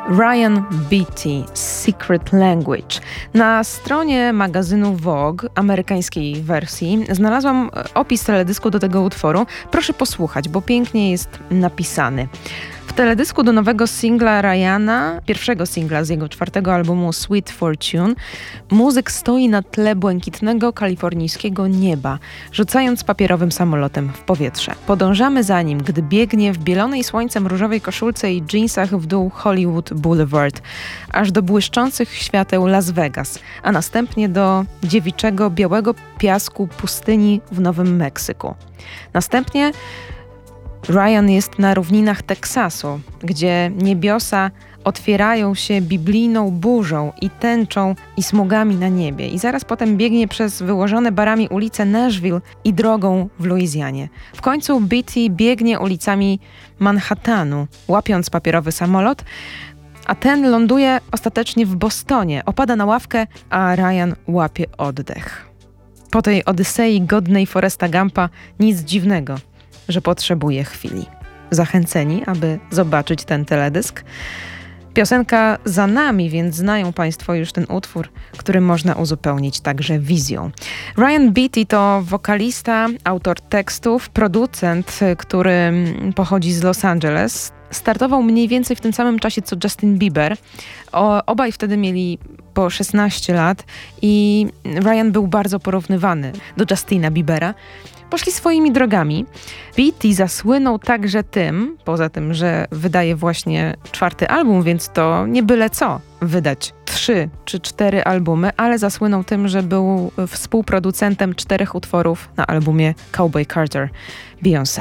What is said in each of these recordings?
Ryan Beatty, Secret Language. Na stronie magazynu Vogue, amerykańskiej wersji, znalazłam opis teledysku do tego utworu. Proszę posłuchać, bo pięknie jest napisany. W teledysku do nowego singla Ryana, pierwszego singla z jego 4. albumu Sweet Fortune, muzyk stoi na tle błękitnego kalifornijskiego nieba, rzucając papierowym samolotem w powietrze. Podążamy za nim, gdy biegnie w bielonej słońcem różowej koszulce i dżinsach w dół Hollywood Boulevard, aż do błyszczących świateł Las Vegas, a następnie do dziewiczego białego piasku pustyni w Nowym Meksyku. Następnie Ryan jest na równinach Teksasu, gdzie niebiosa otwierają się biblijną burzą i tęczą i smugami na niebie. I zaraz potem biegnie przez wyłożone barami ulice Nashville i drogą w Luizjanie. W końcu Beatty biegnie ulicami Manhattanu, łapiąc papierowy samolot, a ten ląduje ostatecznie w Bostonie. Opada na ławkę, a Ryan łapie oddech. Po tej odysei godnej Foresta Gumpa nic dziwnego, że potrzebuje chwili. Zachęceni, aby zobaczyć ten teledysk? Piosenka za nami, więc znają Państwo już ten utwór, który można uzupełnić także wizją. Ryan Beatty to wokalista, autor tekstów, producent, który pochodzi z Los Angeles. Startował mniej więcej w tym samym czasie co Justin Bieber. Obaj wtedy mieli po 16 lat i Ryan był bardzo porównywany do Justina Biebera. Poszli swoimi drogami. Beatty zasłynął także tym, poza tym, że wydaje właśnie 4. album, więc to nie byle co wydać 3 czy 4 albumy, ale zasłynął tym, że był współproducentem 4 utworów na albumie Cowboy Carter Beyoncé.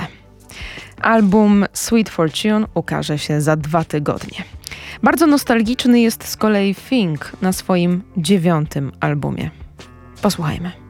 Album Sweet Fortune ukaże się za 2 tygodnie. Bardzo nostalgiczny jest z kolei Think na swoim 9. albumie. Posłuchajmy.